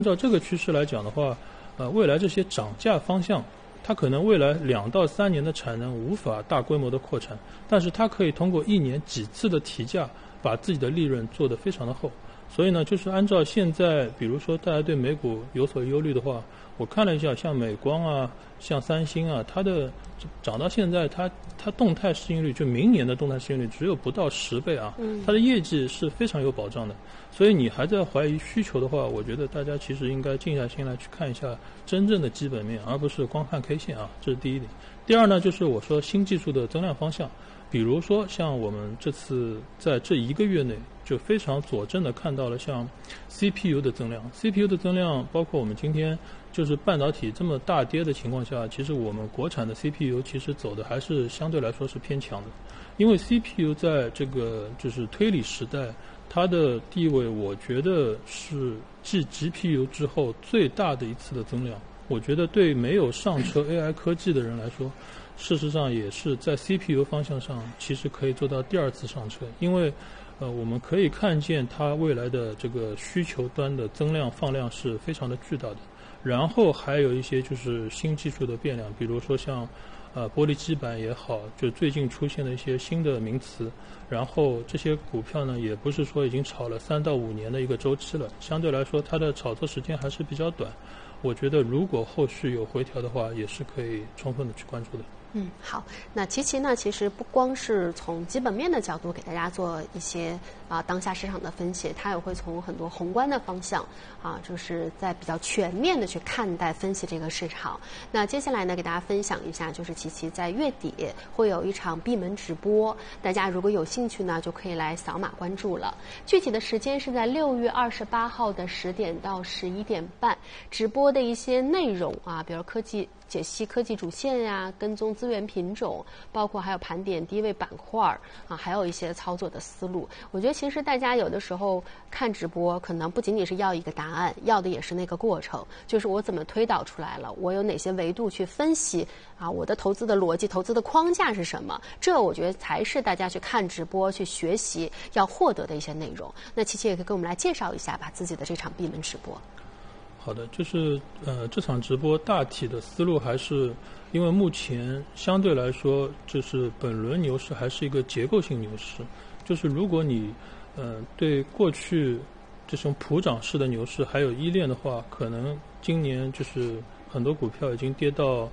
照这个趋势来讲的话，未来这些涨价方向，它可能未来2到3年的产能无法大规模的扩产，但是它可以通过1年几次的提价，把自己的利润做得非常的厚。所以呢，就是按照现在，比如说大家对美股有所忧虑的话，我看了一下，像美光啊，像三星啊，它的涨到现在，它动态市盈率就明年的动态市盈率只有不到10倍啊，它的业绩是非常有保障的。所以你还在怀疑需求的话，我觉得大家其实应该静下心来去看一下真正的基本面，而不是光看 K 线啊，这是第一点。第二呢，就是我说新技术的增量方向，比如说像我们这次在这1个月内就非常佐证的看到了像 CPU 的增量 ，CPU 的增量包括我们今天就是半导体这么大跌的情况下，其实我们国产的 CPU 其实走的还是相对来说是偏强的，因为 CPU 在这个就是推理时代，它的地位我觉得是继 GPU 之后最大的一次的增量。我觉得对没有上车 AI 科技的人来说，事实上也是在 CPU 方向上其实可以做到第2次上车，因为我们可以看见它未来的这个需求端的增量放量是非常的巨大的。然后还有一些就是新技术的变量，比如说像玻璃基板也好，就最近出现的一些新的名词，然后这些股票呢也不是说已经炒了3到5年的一个周期了，相对来说它的炒作时间还是比较短。我觉得如果后续有回调的话，也是可以充分的去关注的。 好，那琪琪呢，其实不光是从基本面的角度给大家做一些当下市场的分析，它也会从很多宏观的方向就是在比较全面的去看待分析这个市场。那接下来呢，给大家分享一下，就是琪琪在月底会有一场闭门直播，大家如果有兴趣呢，就可以来扫码关注了。具体的时间是在6月28号的10点到11点半，直播的一些内容比如解析科技主线呀，跟踪资源品种，包括还有盘点低位板块还有一些操作的思路。我觉得其实大家有的时候看直播，可能不仅仅是要一个答案，要的也是那个过程，就是我怎么推导出来了，我有哪些维度去分析我的投资的逻辑、投资的框架是什么？这我觉得才是大家去看直播、去学习要获得的一些内容。那琪琪也可以给我们来介绍一下吧，自己的这场闭门直播。 好的，就是这场直播大体的思路还是，因为目前相对来说，就是本轮牛市还是一个结构性牛市，就是如果你对过去这种普涨式的牛市还有依恋的话，可能今年就是很多股票已经跌到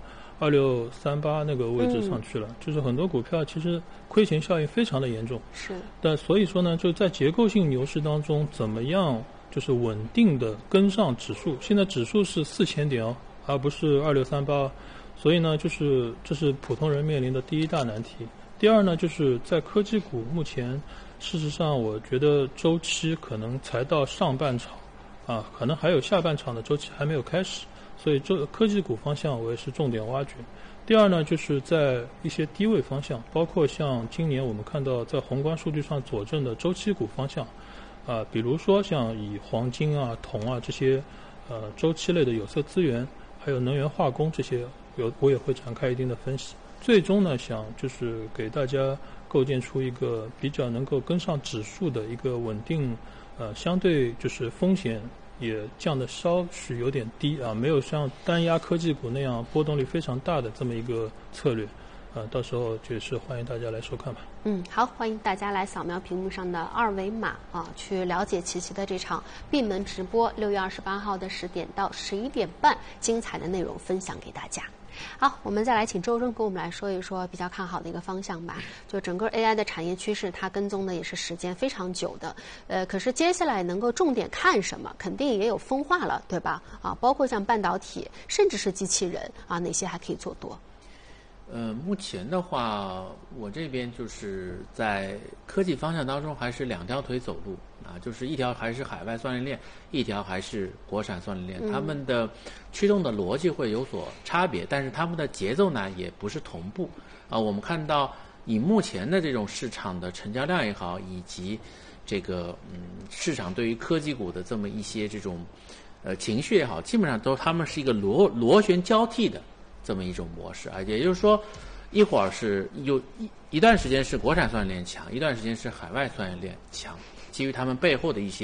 2638那个位置上去了，就是很多股票其实亏钱效应非常的严重。 是。 但所以说呢，就在结构性牛市当中，怎么样就是稳定的跟上指数，现在指数是4000点而不是2638，所以呢，就是这是普通人面临的第一大难题。第二呢，就是在科技股目前，事实上我觉得周期可能才到上半场，可能还有下半场的周期还没有开始，所以这科技股方向我也是重点挖掘。第二呢，就是在一些低位方向，包括像今年我们看到在宏观数据上佐证的周期股方向。比如说像以黄金铜这些周期类的有色资源，还有能源化工这些，我也会展开一定的分析。最终呢，想就是给大家构建出一个比较能够跟上指数的一个稳定，相对就是风险也降得稍许有点低没有像单压科技股那样波动率非常大的这么一个策略。到时候就是欢迎大家来收看吧。 好，欢迎大家来扫描屏幕上的2维码去了解琪琪的这场闭门直播，6月28号的10点到11点半，精彩的内容分享给大家。好，我们再来请周正跟我们来说一说比较看好的一个方向吧。就整个 AI 的产业趋势，它跟踪的也是时间非常久的。可是接下来能够重点看什么，肯定也有分化了，对吧？包括像半导体，甚至是机器人哪些还可以做多？ 目前的话，我这边就是在科技方向当中还是2条腿走路就是一条还是海外算力链，一条还是国产算力链，他们的驱动的逻辑会有所差别，但是他们的节奏呢也不是同步我们看到以目前的这种市场的成交量也好，以及这个市场对于科技股的这么一些这种情绪也好，基本上他们是一个螺旋交替的这么一种模式也就是说，一会儿是有一段时间是国产算力链强，一段时间是海外算力链强，基于他们背后的一些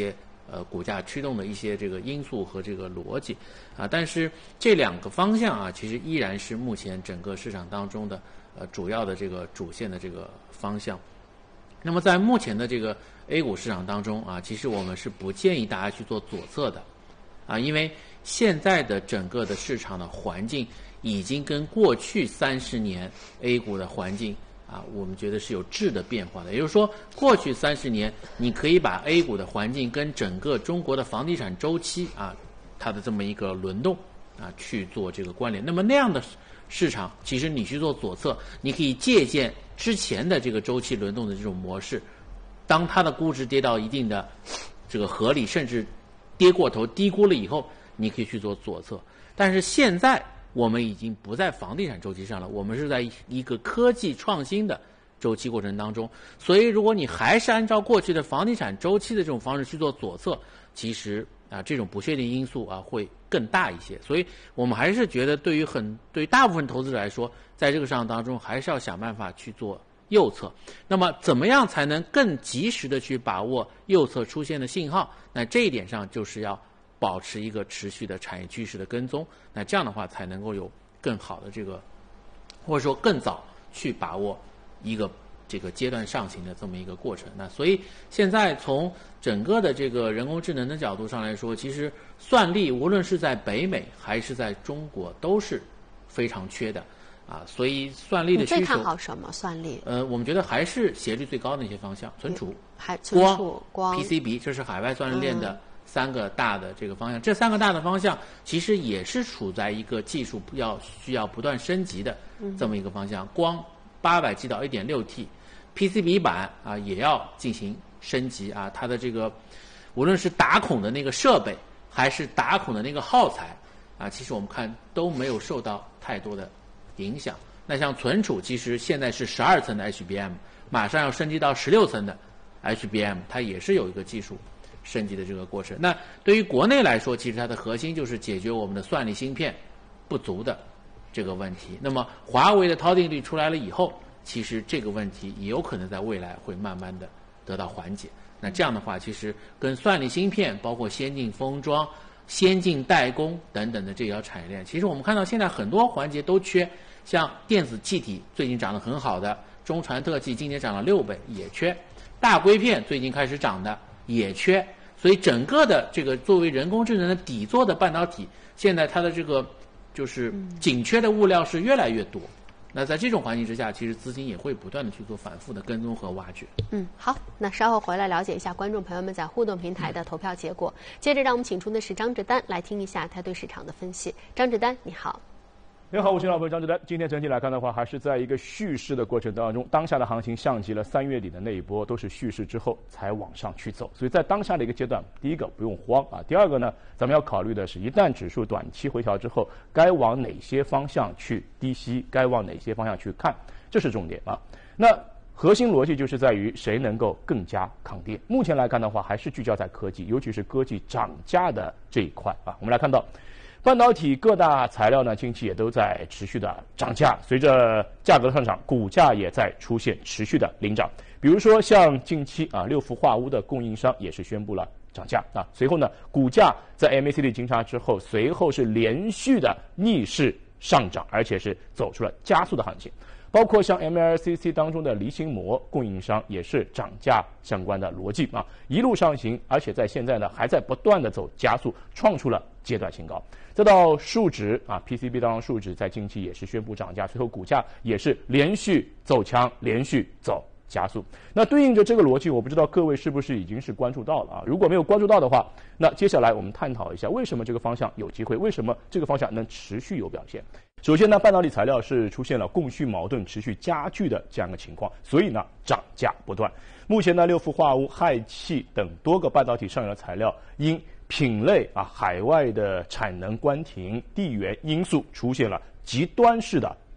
股价驱动的一些这个因素和这个逻辑啊。但是这两个方向啊，其实依然是目前整个市场当中的主要的这个主线的这个方向。那么在目前的这个 A 股市场当中啊，其实我们是不建议大家去做左侧的啊，因为现在的整个的市场的环境已经跟过去30年 A 股的环境啊，我们觉得是有质的变化的。也就是说，过去30年，你可以把 A 股的环境跟整个中国的房地产周期啊，它的这么一个轮动啊去做这个关联。那么那样的市场，其实你去做左侧，你可以借鉴之前的这个周期轮动的这种模式，当它的估值跌到一定的这个合理，甚至跌过头低估了以后，你可以去做左侧。但是现在我们已经不在房地产周期上了，我们是在一个科技创新的周期过程当中。所以如果你还是按照过去的房地产周期的这种方式去做左侧，其实啊这种不确定因素啊会更大一些。所以我们还是觉得对于大部分投资者来说，在这个市场当中还是要想办法去做右侧。那么怎么样才能更及时的去把握右侧出现的信号？那这一点上就是要保持一个持续的产业趋势的跟踪，那这样的话才能够有更好的这个，或者说更早去把握一个这个阶段上行的这么一个过程。那所以现在从整个的这个人工智能的角度上来说，其实算力无论是在北美还是在中国都是非常缺的啊，所以算力的需求。 你最看好什么算力？ 我们觉得还是斜率最高的一些方向，存储、 光、 PCB， 这是海外算力链的3个大的这个方向。这3个大的方向其实也是处在一个技术需要不断升级的这么一个方向。光800G 到 1.6T， PCB 板啊也要进行升级啊，它的这个无论是打孔的那个设备还是打孔的那个耗材啊，其实我们看都没有受到太多的影响。那像存储，其实现在是12层的 HBM， 马上要升级到16层的 HBM， 它也是有一个技术升级的这个过程。那对于国内来说，其实它的核心就是解决我们的算力芯片不足的这个问题。那么华为的套定律出来了以后，其实这个问题也有可能在未来会慢慢的得到缓解。那这样的话，其实跟算力芯片，包括先进封装、先进代工等等的这条产业链，其实我们看到现在很多环节都缺，像电子气体最近涨得很好的中传特技，今年涨了6倍也缺，大硅片最近开始涨的也缺。所以整个的这个作为人工智能的底座的半导体，现在它的这个就是紧缺的物料是越来越多。那在这种环境之下，其实资金也会不断的去做反复的跟踪和挖掘。 好，那稍后回来了解一下观众朋友们在互动平台的投票结果。接着让我们请出的是张志丹来听一下他对市场的分析。张志丹，你好。 你好，我是老朋友张志丹。今天整体来看的话，还是在一个蓄势的过程当中，当下的行情像极了3月底的那一波，都是蓄势之后才往上去走。所以在当下的一个阶段，第一个不用慌啊，第二个呢，咱们要考虑的是，一旦指数短期回调之后，该往哪些方向去低吸，该往哪些方向去看，这是重点啊。那核心逻辑就是在于谁能够更加抗跌。目前来看的话，还是聚焦在科技，尤其是科技涨价的这一块啊。我们来看到半导体各大材料呢，近期也都在持续的涨价，随着价格的上涨，股价也在出现持续的领涨。比如说像近期啊，六氟化钨的供应商也是宣布了涨价啊，随后呢，股价在 MACD 金叉之后，随后是连续的逆势上涨，而且是走出了加速的行情。包括像 MLCC 当中的离心膜供应商也是涨价相关的逻辑啊，一路上行，而且在现在呢还在不断的走加速，创出了阶段新高。再到数值啊 ，PCB 当中数值在近期也是宣布涨价，随后股价也是连续走强，连续走加速。那对应着这个逻辑，我不知道各位是不是已经是关注到了啊？如果没有关注到的话，那接下来我们探讨一下为什么这个方向有机会，为什么这个方向能持续有表现。首先呢，半导体材料是出现了供需矛盾持续加剧的这样一个情况，所以呢涨价不断。目前呢，六氟化钨、氦气等多个半导体上游的材料因品类海外的产能关停、地缘因素出现了极端式的涨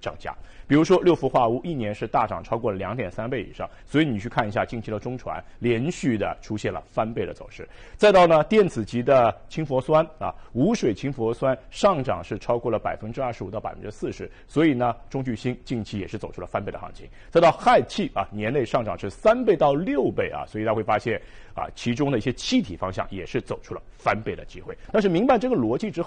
涨价。比如说六氟化物一年是大涨超过了2.3倍以上，所以你去看一下近期的中船连续的出现了翻倍的走势。再到呢电子级的氢氟酸啊，无水氢氟酸上涨是超过了25%到40%，所以呢中聚锌近期也是走出了翻倍的行情。再到氦气啊，年内上涨是3倍到6倍啊，所以大家会发现啊，其中的一些气体方向也是走出了翻倍的机会。但是明白这个逻辑之后，